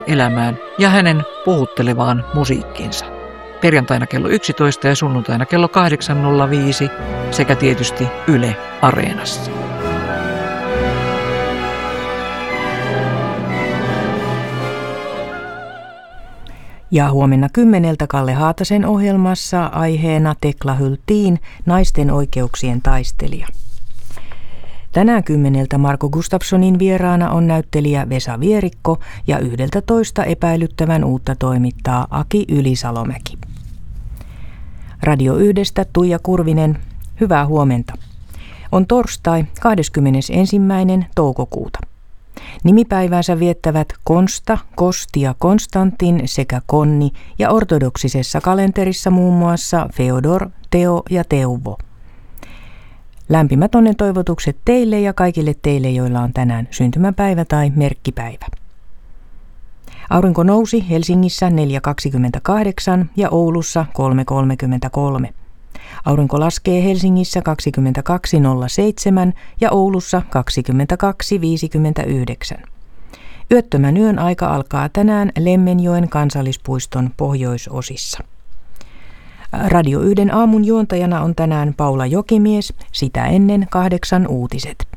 elämään ja hänen puhuttelevaan musiikkiinsa. Perjantaina kello 11 ja sunnuntaina kello 8.05 sekä tietysti Yle Areenassa. Ja huomenna 10 Kalle Haatasen ohjelmassa aiheena Tekla Hyltiin, naisten oikeuksien taistelija. Tänään 10 Marko Gustafssonin vieraana on näyttelijä Vesa Vierikko ja 11 epäilyttävän uutta toimittaa Aki Ylisalomäki. Radio 1 Tuija Kurvinen, hyvää huomenta. On torstai 21. toukokuuta. Nimipäiväänsä viettävät Konsta, Kosti ja Konstantin sekä Konni ja ortodoksisessa kalenterissa muun muassa Feodor, Teo ja Teuvo. Lämpimät onnentoivotukset teille ja kaikille teille, joilla on tänään syntymäpäivä tai merkkipäivä. Aurinko nousi Helsingissä 4.28 ja Oulussa 3.33. Aurinko laskee Helsingissä 22.07 ja Oulussa 22.59. Yöttömän yön aika alkaa tänään Lemmenjoen kansallispuiston pohjoisosissa. Radio 1 aamun juontajana on tänään Paula Jokimies, sitä ennen 8 uutiset.